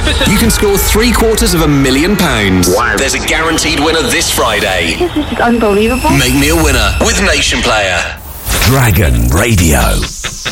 You can score £750,000. Wow. There's a guaranteed winner this Friday. This is unbelievable. Make me a winner with Nation Player. Dragon Radio.